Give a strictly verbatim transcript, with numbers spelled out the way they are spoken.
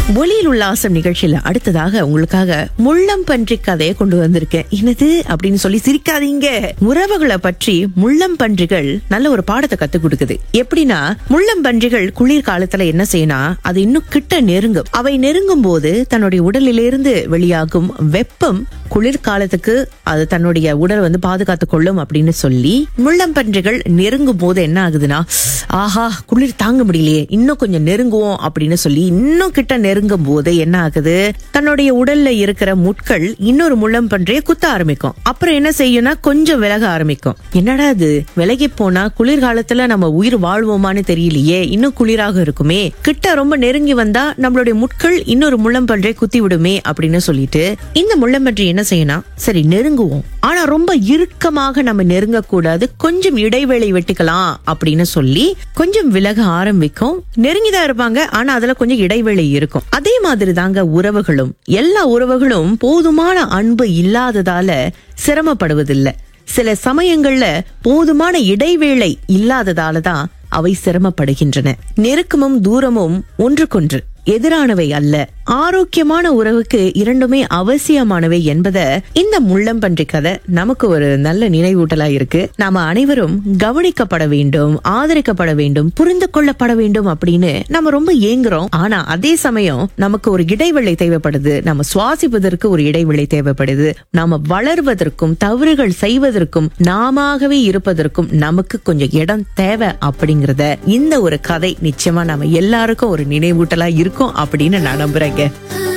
ஒலியில் உல்லாசம் நிகழ்ச்சியில அடுத்ததாக உங்களுக்காக முள்ளம்பன்றி கதையை கொண்டு வந்திருக்கேன். என்னது அப்படின்னு சொல்லி சிரிக்காதீங்க. உறவுகளை பற்றி முள்ளம்பன்றிகள் நல்ல ஒரு பாடத்தை கத்து கொடுக்குது. எப்படின்னா, முள்ளம்பன்றிகள் குளிர் காலத்துல என்ன செய்யணும், அது இன்னும் கிட்ட நெருங்கும். அவை நெருங்கும் போது தன்னுடைய உடலிலிருந்து வெளியாகும் வெப்பம் குளிர்காலத்துக்கு அது தன்னுடைய உடல் வந்து பாதுகாத்துக் கொள்ளும் அப்படின்னு சொல்லி முள்ளம்பன்றிகள் நெருங்கும் போது என்ன ஆகுதுன்னா, ஆஹா குளிர் தாங்க முடியலையே, இன்னும் கொஞ்சம் நெருங்குவோம் அப்படின்னு சொல்லி இன்னும் கிட்ட நெருங்கும் போது என்ன ஆகுது, தன்னுடைய உடல்ல இருக்கிற முட்கள் இன்னொரு முள்ளம்பன்றியை குத்த ஆரம்பிக்கும். அப்புறம் என்ன செய்யும்னா கொஞ்சம் விலக ஆரம்பிக்கும். என்னடா இது, விலகி போனா குளிர்காலத்துல நம்ம உயிர் வாழ்வோமான்னு தெரியலையே, இன்னும் குளிராக இருக்குமே, கிட்ட ரொம்ப நெருங்கி வந்தா நம்மளுடைய முட்கள் இன்னொரு முள்ளம்பன்றியை குத்தி விடுமே அப்படின்னு சொல்லிட்டு இந்த முள்ளம்பன்றி என்ன செய்யணும், சரி நெருங்குவோம், ஆனா ரொம்ப இறுக்கமாக நம்ம நெருங்க கூடாது, கொஞ்சம் இடைவேளை வெட்டிக்கலாம் அப்படின்னு சொல்லி கொஞ்சம் விலக ஆரம்பிக்கும். நெருங்கிதான் இருப்பாங்க, ஆனா அதுல கொஞ்சம் இடைவேளை இருக்கும். அதே மாதிரி தாங்க உறவுகளும். எல்லா உறவுகளும் போதுமான அன்பு இல்லாததால சிரமப்படுவதில்லை. சில சமயங்கள்ல போதுமான இடைவேளை இல்லாததால தான் அவை சிரமப்படுகின்றன. நெருக்கமும் தூரமும் ஒன்றுக்கொன்று எதிரானவை அல்ல. ஆரோக்கியமான உறவுக்கு இரண்டுமே அவசியமானவை என்பதை இந்த முள்ளம்பன்றி கதை நமக்கு ஒரு நல்ல நினைவூட்டலா இருக்கு. நாம அனைவரும் கவனிக்கப்பட வேண்டும், ஆதரிக்கப்பட வேண்டும், புரிந்து கொள்ளப்பட வேண்டும் அப்படின்னு நம்ம ரொம்ப ஏங்குறோம். ஆனா அதே சமயம் நமக்கு ஒரு இடைவெளி தேவைப்படுது. நம்ம சுவாசிப்பதற்கு ஒரு இடைவெளி தேவைப்படுது. நாம வளர்வதற்கும் தவறுகள் செய்வதற்கும் நாமவே இருப்பதற்கும் நமக்கு கொஞ்சம் இடம் தேவை அப்படிங்கறத இந்த ஒரு கதை நிச்சயமா நம்ம எல்லாருக்கும் ஒரு நினைவூட்டலா இருக்கும் அப்படின்னு நான் நம்புறேன்.